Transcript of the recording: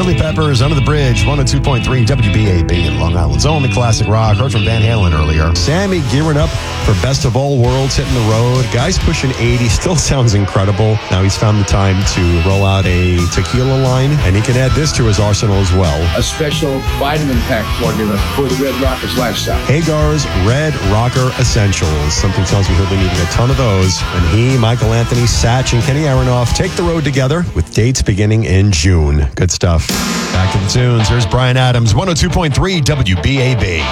Chili Peppers, Under the Bridge, 102.3 WBAB in Long Island's only classic rock. Heard from Van Halen earlier. Sammy gearing up for Best of All Worlds, hitting the road. Guy's pushing 80, still sounds incredible. Now he's found the time to roll out a tequila line, and he can add this to his arsenal as well. A special vitamin pack formula for the Red Rockers lifestyle. Hagar's Red Rocker Essentials. Something tells me he'll be needing a ton of those. And he, Michael Anthony, Satch, and Kenny Aronoff take the road together with dates beginning in June. Good stuff. Back to the tunes. Here's Bryan Adams, 102.3 WBAB.